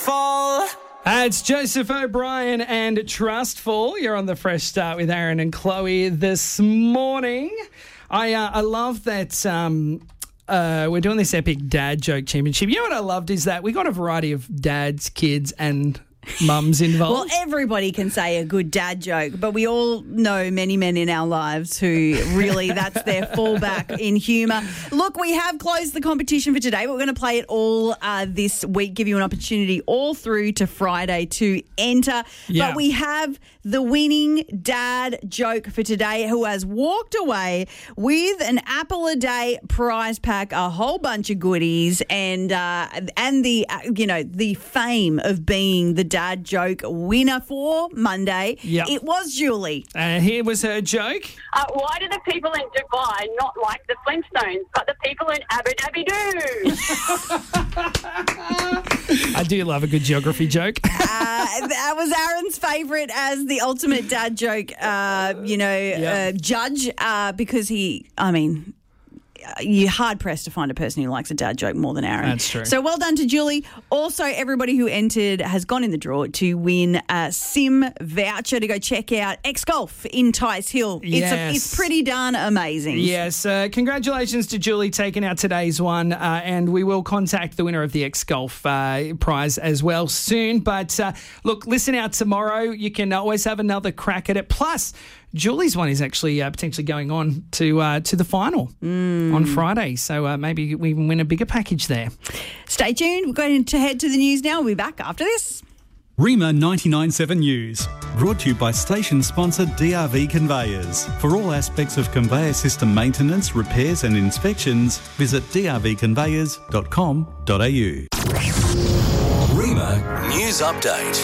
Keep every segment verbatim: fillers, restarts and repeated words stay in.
Fall. Uh, it's Joseph O'Brien and Trustful. You're on the Fresh Start with Aaron and Chloe this morning. I uh, I love that um, uh, we're doing this epic dad joke championship. You know what I loved is that we got a variety of dads, kids, and mums involved. Well, everybody can say a good dad joke, but we all know many men in our lives who really that's their fallback in humour. Look, we have closed the competition for today, but we're going to play it all uh, this week, give you an opportunity all through to Friday to enter. Yeah. But we have the winning dad joke for today who has walked away with an apple a day prize pack, a whole bunch of goodies, and uh, and the uh, you know the fame of being the dad joke winner for Monday. Yep. It was Julie. Uh, here was her joke. Uh, why do the people in Dubai not like the Flintstones, but the people in Abu Dhabi do? I do love a good geography joke. Uh, that was Aaron's favourite as the ultimate dad joke, uh, you know, Yep. uh, judge, uh, because he, I mean, you're hard-pressed to find a person who likes a dad joke more than Aaron. That's true. So well done to Julie. Also, everybody who entered has gone in the draw to win a sim voucher to go check out X-Golf in Tice Hill. It's, Yes. a, it's pretty darn amazing. Yes, uh, congratulations to Julie taking out today's one, uh, and we will contact the winner of the X-Golf uh, prize as well soon. But uh, look, listen out tomorrow. You can always have another crack at it. Plus, Julie's one is actually uh, potentially going on to uh, to the final mm. on Friday, so uh, maybe we can win a bigger package there. Stay tuned. We're going to head to the news now. We'll be back after this. Rima ninety-nine point seven News, brought to you by station sponsor D R V Conveyors. For all aspects of conveyor system maintenance, repairs and inspections, visit d r v conveyors dot com dot a u. Rima News Update.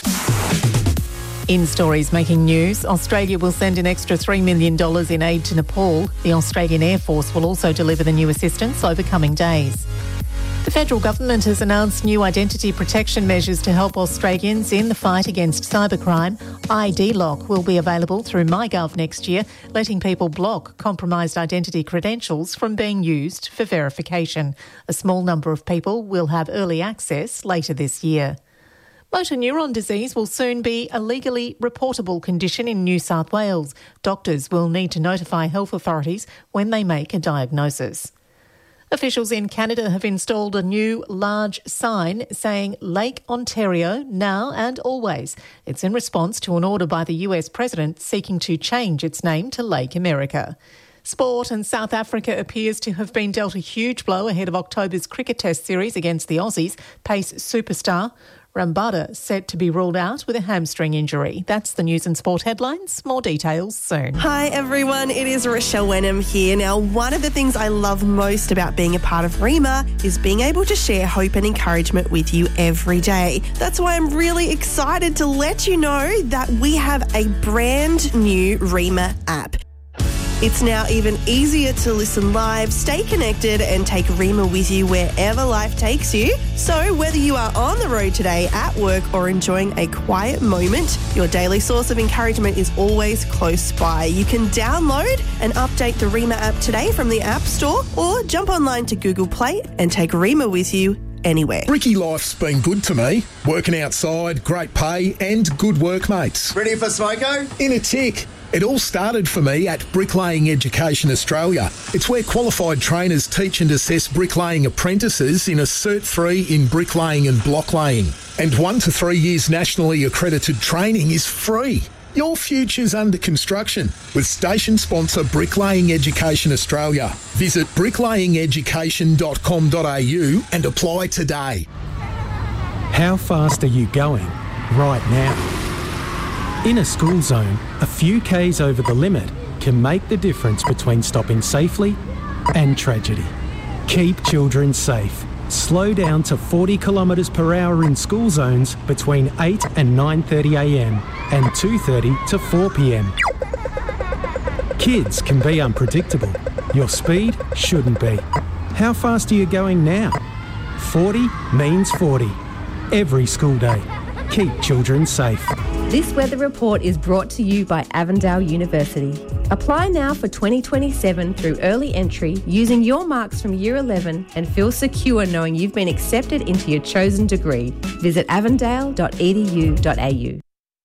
In stories making news, Australia will send an extra three million dollars in aid to Nepal. The Australian Air Force will also deliver the new assistance over coming days. The federal government has announced new identity protection measures to help Australians in the fight against cybercrime. I D Lock will be available through MyGov next year, letting people block compromised identity credentials from being used for verification. A small number of people will have early access later this year. Motor neuron disease will soon be a legally reportable condition in New South Wales. Doctors will need to notify health authorities when they make a diagnosis. Officials in Canada have installed a new large sign saying Lake Ontario now and always. It's in response to an order by the U S president seeking to change its name to Lake America. Sport, and South Africa appears to have been dealt a huge blow ahead of October's cricket test series against the Aussies. Pace superstar Rambada set to be ruled out with a hamstring injury. That's the news and sport headlines. More details soon. Hi everyone, it is Rochelle Wenham here. Now, one of the things I love most about being a part of Rima is being able to share hope and encouragement with you every day. That's why I'm really excited to let you know that we have a brand new Rima app. It's now even easier to listen live, stay connected and take Rima with you wherever life takes you. So whether you are on the road today, at work or enjoying a quiet moment, your daily source of encouragement is always close by. You can download and update the Rima app today from the App Store or jump online to Google Play and take Rima with you anywhere. Ricky life's been good to me. Working outside, great pay and good workmates. Ready for smoko? In a tick. It all started for me at Bricklaying Education Australia. It's where qualified trainers teach and assess bricklaying apprentices in a Cert three in bricklaying and blocklaying. And one to three years nationally accredited training is free. Your future's under construction with station sponsor Bricklaying Education Australia. Visit bricklaying education dot com dot a u and apply today. How fast are you going right now? In a school zone, a few Ks over the limit can make the difference between stopping safely and tragedy. Keep children safe. Slow down to forty kilometres per hour in school zones between eight and nine thirty a m and two thirty to four p m. Kids can be unpredictable. Your speed shouldn't be. How fast are you going now? forty means forty. Every school day. Keep children safe. This weather report is brought to you by Avondale University. Apply now for twenty twenty-seven through early entry using your marks from Year eleven and feel secure knowing you've been accepted into your chosen degree. Visit avondale dot e d u dot a u.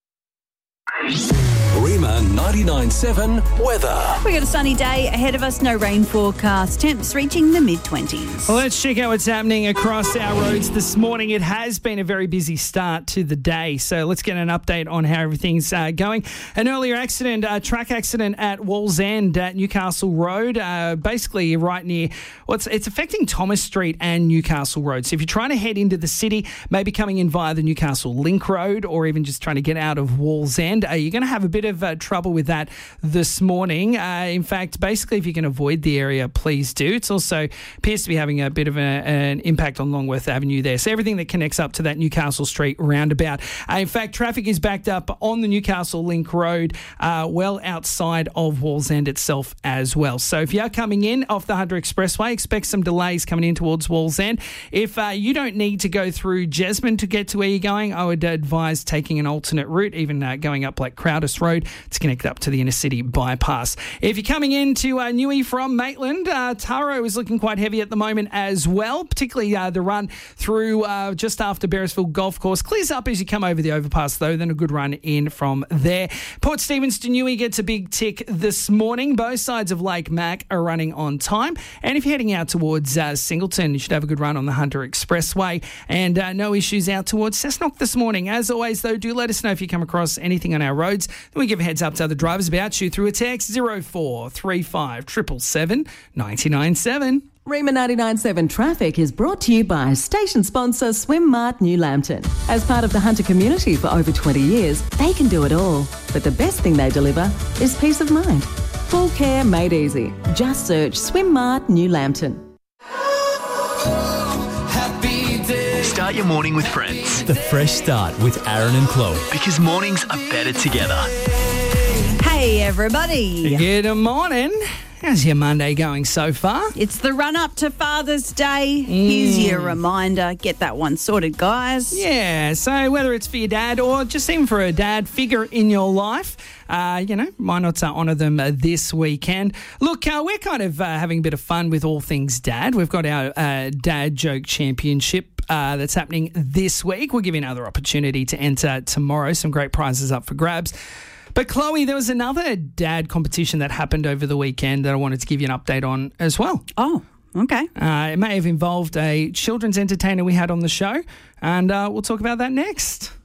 Rima ninety-nine seven weather. We got a sunny day ahead of us, no rain forecast. Temps reaching the mid-twenties. Well, let's check out what's happening across our roads this morning. It has been a very busy start to the day, so let's get an update on how everything's uh, going. An earlier accident, a track accident at Wallsend at Newcastle Road, uh, basically right near, well, it's, it's affecting Thomas Street and Newcastle Road. So if you're trying to head into the city, maybe coming in via the Newcastle Link Road or even just trying to get out of Wallsend, uh, you're going to have a bit of uh, trouble with that this morning. Uh, in fact, basically, if you can avoid the area, please do. It's also appears to be having a bit of a, an impact on Longworth Avenue there. So everything that connects up to that Newcastle Street roundabout. Uh, in fact, traffic is backed up on the Newcastle Link Road, uh, well outside of Wallsend itself as well. So if you are coming in off the Hunter Expressway, expect some delays coming in towards Wallsend. If uh, you don't need to go through Jesmond to get to where you're going, I would advise taking an alternate route, even uh, going up like Crowders Road to connect up to the inner city bypass. If you're coming into uh, Newey from Maitland, uh, Taro is looking quite heavy at the moment as well, particularly uh, the run through uh, just after Beresfield Golf Course. Clears up as you come over the overpass though, then a good run in from there. Port Stephens to Newey gets a big tick this morning. Both sides of Lake Mac are running on time. And if you're heading out towards uh, Singleton, you should have a good run on the Hunter Expressway. And uh, no issues out towards Cessnock this morning. As always though, do let us know if you come across anything on our roads. Then we give a heads up to other drivers about you through a text zero four three five seven seven seven nine nine seven. Rima ninety-nine seven Traffic is brought to you by station sponsor Swimmart New Lambton. As part of the Hunter community for over twenty years, they can do it all. But the best thing they deliver is peace of mind. Full care made easy. Just search Swimmart New Lambton. Start your morning with friends. The Fresh Start with Aaron and Chloe. Because mornings are better together. Hey, everybody. Good morning. How's your Monday going so far? It's the run-up to Father's Day. Mm. Here's your reminder. Get that one sorted, guys. Yeah, so whether it's for your dad or just even for a dad figure in your life, uh, you know, why not uh, honour them uh, this weekend? Look, uh, we're kind of uh, having a bit of fun with all things dad. We've got our uh, Dad Joke Championship Uh, that's happening this week. We'll give you another opportunity to enter tomorrow. Some great prizes up for grabs. But Chloe, there was another dad competition that happened over the weekend that I wanted to give you an update on as well. Oh, okay. Uh, it may have involved a children's entertainer we had on the show, and uh, we'll talk about that next.